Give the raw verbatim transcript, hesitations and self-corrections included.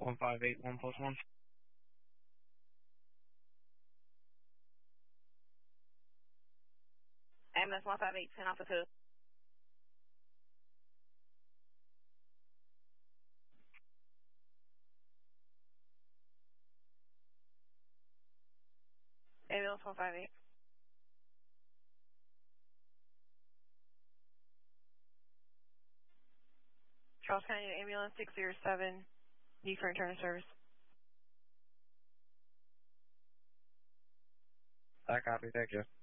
one five eight one plus one. Ambulance one five eight ten Alpha two. Ambulance one five eight. Charles County Ambulance six zero seven, need for return of service. I copy, thank you.